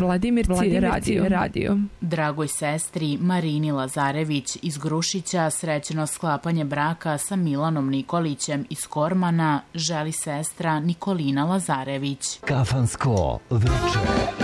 Vladimirci radio. Dragoj sestri Marini Lazarević iz Grušića srećno sklapanje braka sa Milanom Nikolićem iz Kormana želi sestra Nikolina Lazarević. Kafansko veče.